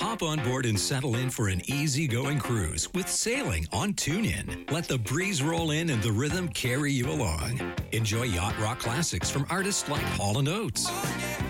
Hop on board and settle in for an easygoing cruise with sailing on TuneIn. Let the breeze roll in and the rhythm carry you along. Enjoy yacht rock classics from artists like Hall & Oates,